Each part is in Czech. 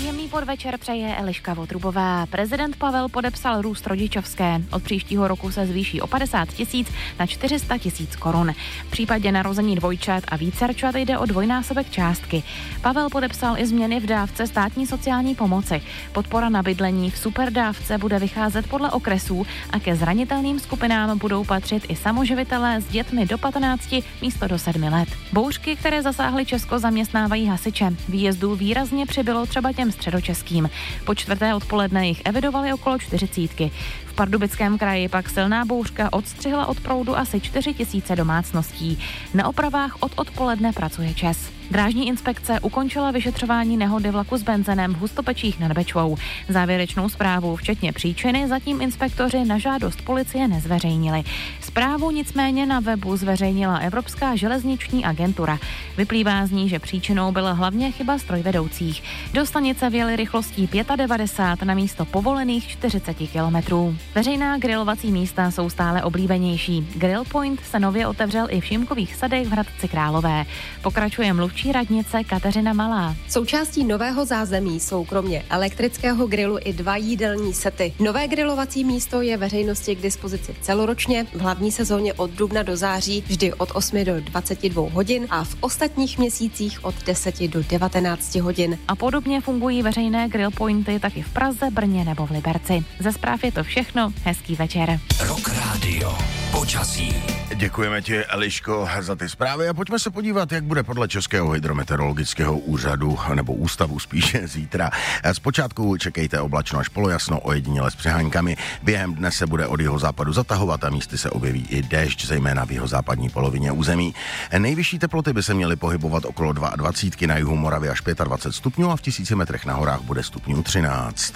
Příjemný podvečer přeje Eliška Votrubová. Prezident Pavel podepsal růst rodičovské. Od příštího roku se zvýší o 50 000 na 400 000 korun. V případě narození dvojčat a vícerčat jde o dvojnásobek částky. Pavel podepsal i změny v dávce státní sociální pomoci. Podpora na bydlení v superdávce bude vycházet podle okresů a ke zranitelným skupinám budou patřit i samoživitelé s dětmi do 15 místo do 7 let. Bouřky, které zasáhly Česko, zaměstnávají hasiče. Výjezdů výrazně přibylo třeba těm středočeským. Po čtvrté odpoledne jich evidovali okolo 40. V Pardubickém kraji pak silná bouřka odstřihla od proudu asi 4 000 domácností. Na opravách od odpoledne pracuje ČEZ. Drážní inspekce ukončila vyšetřování nehody vlaku s benzenem v Hustopečích nad Bečvou. Závěrečnou zprávu, včetně příčiny, zatím inspektoři na žádost policie nezveřejnili. Zprávu nicméně na webu zveřejnila Evropská železniční agentura. Vyplývá z ní, že příčinou byla hlavně chyba strojvedoucích. Do stanice vjeli rychlostí 95 na místo povolených 40 kilometrů. Veřejná grilovací místa jsou stále oblíbenější. Grill Point se nově otevřel i v Šimkových sadech v Hradci Králové. Pokračuje mluvčí radnice Kateřina Malá. Součástí nového zázemí jsou kromě elektrického grilu i 2 jídelní sety. Nové grilovací místo je veřejnosti k dispozici celoročně, v hlavní sezóně od dubna do září vždy od 8 do 22 hodin a v ostatních měsících od 10 do 19 hodin. A podobně fungují veřejné grill pointy taky v Praze, Brně nebo v Liberci. Ze zpráv je to všechno, hezký večer. Rock Radio. Počasí. Děkujeme ti, Eliško, za ty zprávy a pojďme se podívat, jak bude podle Českého hydrometeorologického úřadu nebo ústavu spíše zítra. Zpočátku čekejte oblačno až polojasno, ojediněle s přeháňkami. Během dne se bude od jihozápadu zatahovat a místy se objeví i déšť, zejména v jihozápadní polovině území. Nejvyšší teploty by se měly pohybovat okolo 22, na jihu Moravy až 25 stupňů a v 1000 metrech na horách bude stupňů 13.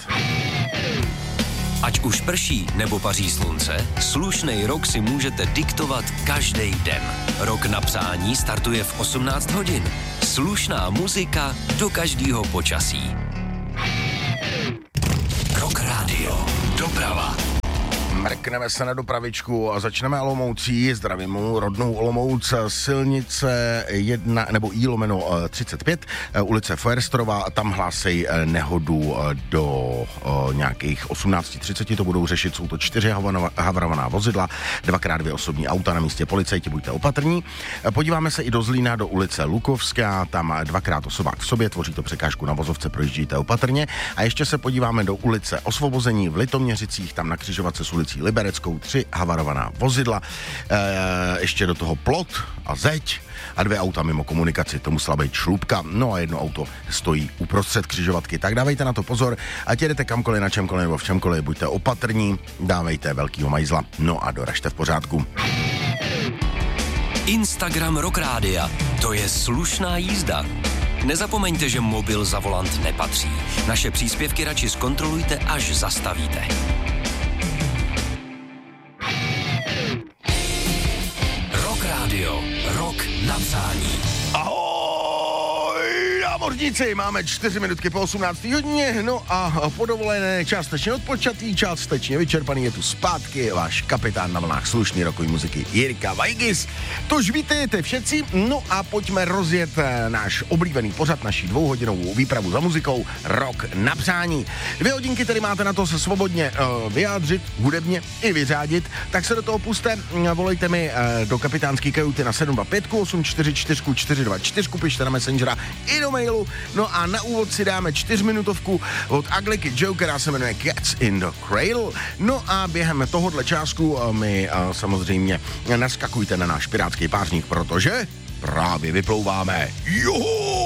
Ať už prší nebo paří slunce, slušnej rok si můžete diktovat každý den. Rok na přání startuje v 18 hodin. Slušná muzika do každého počasí. Rock Radio. Doprava. Mrkneme se na dopravičku a začneme Olomoucí. Zdravím rodnou Olomouc, silnice 1 nebo I/35, ulice Foerstrova, tam hlásej nehodu do nějakých 18:30, to budou řešit, jsou to 4 havarovaná vozidla, 2x2 osobní auta, na místě policajti, buďte opatrní. Podíváme se i do Zlína, do ulice Lukovská, tam 2x osobák v sobě, tvoří to překážku na vozovce, projíždíte opatrně. A ještě se podíváme do ulice Osvobození v Litoměřicích, tam na křižovatce s ulicí Libereckou 3 havarovaná vozidla, ještě do toho plot a zeď a 2 auta mimo komunikaci, to musela být šlupka, no a 1 auto stojí uprostřed křižovatky, tak dávejte na to pozor, ať jedete kamkoliv, na čemkoliv nebo v čemkoliv, buďte opatrní, dávejte velkýho majzla, no a doražte v pořádku. Instagram Rock Rádia, to je slušná jízda. Nezapomeňte, že mobil za volant nepatří. Naše příspěvky radši zkontrolujte, až zastavíte. Rock Radio. Rok na přání. Ahoj, námořníci, máme 4 minutky po 18. hodině, no a po dovolené částečně odpočatý, částečně vyčerpaný je tu zpátky váš kapitán na vlnách slušný rokový muziky Jirka Vajgis. Tož vítejte všetci, no a pojďme rozjet náš oblíbený pořad, naší 2hodinovou výpravu za muzikou Rok na přání. 2 hodinky tedy máte na to se svobodně vyjádřit, hudebně i vyřádit, tak se do toho puste, volejte mi do kapitánský kajuty na 725 844 424, pište na Messengera i do mailu, no a na úvod si dáme 4minutovku od Agliky Joe, která se jmenuje Cats in the Cradle, no a během tohohle čásku my samozřejmě naskakujte na náš pirátský pářník, protože právě vyplouváme. Juhu!